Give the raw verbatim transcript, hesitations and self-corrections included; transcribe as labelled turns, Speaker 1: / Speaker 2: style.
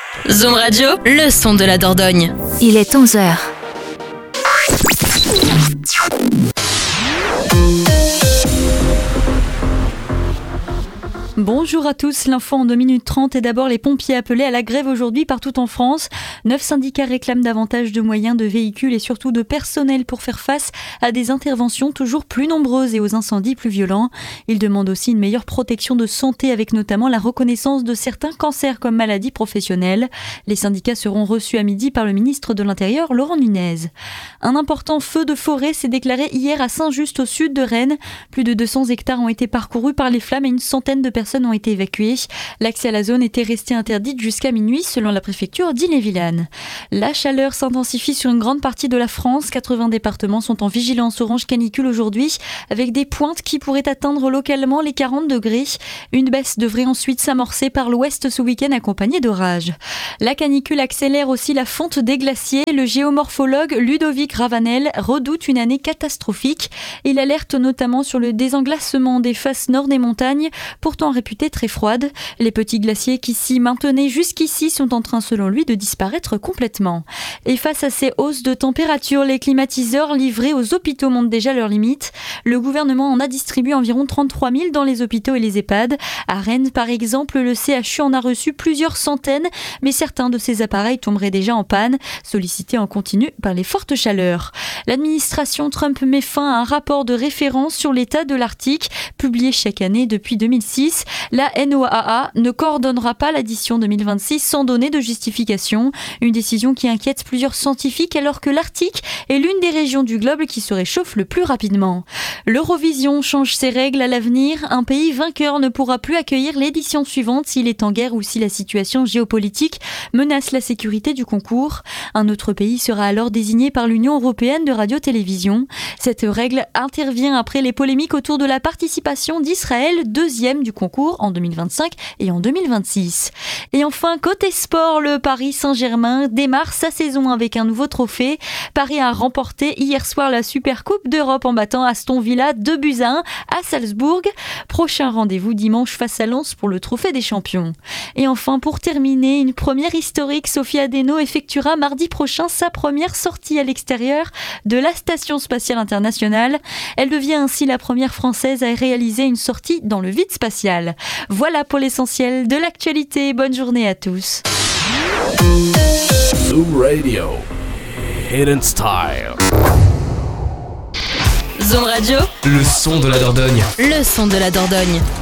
Speaker 1: Zoom Radio, le son de la Dordogne.
Speaker 2: Il est onze heures.
Speaker 3: Bonjour à tous, l'info en deux minutes trente et d'abord les pompiers appelés à la grève aujourd'hui partout en France. Neuf syndicats réclament davantage de moyens, de véhicules et surtout de personnel pour faire face à des interventions toujours plus nombreuses et aux incendies plus violents. Ils demandent aussi une meilleure protection de santé avec notamment la reconnaissance de certains cancers comme maladies professionnelles. Les syndicats seront reçus à midi par le ministre de l'Intérieur, Laurent Nunez. Un important feu de forêt s'est déclaré hier à Saint-Just au sud de Rennes. Plus de deux cents hectares ont été parcourus par les flammes et une centaine de personnes ont été évacuées. L'accès à la zone était resté interdit jusqu'à minuit selon la préfecture d'Ille-et-Vilaine. La chaleur s'intensifie sur une grande partie de la France. quatre-vingts départements sont en vigilance orange canicule aujourd'hui avec des pointes qui pourraient atteindre localement les quarante degrés. Une baisse devrait ensuite s'amorcer par l'ouest ce week-end accompagnée d'orages. La canicule accélère aussi la fonte des glaciers. Le géomorphologue Ludovic Ravanel redoute une année catastrophique. Il alerte notamment sur le désenglacement des faces nord des montagnes, pourtant réputées très froides. Les petits glaciers qui s'y maintenaient jusqu'ici sont en train, selon lui, de disparaître complètement. Et face à ces hausses de température, les climatiseurs livrés aux hôpitaux montrent déjà leurs limites. Le gouvernement en a distribué environ trente-trois mille dans les hôpitaux et les EHPAD. À Rennes, par exemple, le C H U en a reçu plusieurs centaines, mais certains de ces appareils tomberaient déjà en panne, sollicités en continu par les fortes chaleurs. L'administration Trump met fin à un rapport de référence sur l'état de l'Arctique, publié chaque année depuis deux mille six. La N O A A ne coordonnera pas l'édition deux mille vingt-six sans donner de justification. Une décision qui inquiète plusieurs scientifiques alors que l'Arctique est l'une des régions du globe qui se réchauffe le plus rapidement. L'Eurovision change ses règles à l'avenir. Un pays vainqueur ne pourra plus accueillir l'édition suivante s'il est en guerre ou si la situation géopolitique menace la sécurité du concours. Un autre pays sera alors désigné par l'Union européenne de radio-télévision. Cette règle intervient après les polémiques autour de la participation d'Israël, deuxième du concours en deux mille vingt-cinq et en deux mille vingt-six. Et enfin, côté sport, le Paris Saint-Germain démarre sa saison avec un nouveau trophée. Paris a remporté hier soir la Supercoupe d'Europe en battant Aston Villa deux buts à un à Salzbourg. Prochain rendez-vous dimanche face à Lens pour le trophée des champions. Et enfin, pour terminer, une première historique, Sophie Adeno effectuera mardi prochain sa première sortie à l'extérieur de la Station Spatiale Internationale. Elle devient ainsi la première Française à réaliser une sortie dans le vide spatial. Voilà pour l'essentiel de l'actualité. Bonne journée à tous.
Speaker 4: Zoom Radio, Hidden Style.
Speaker 1: Zoom Radio,
Speaker 4: Le son de la Dordogne.
Speaker 1: le son de la Dordogne.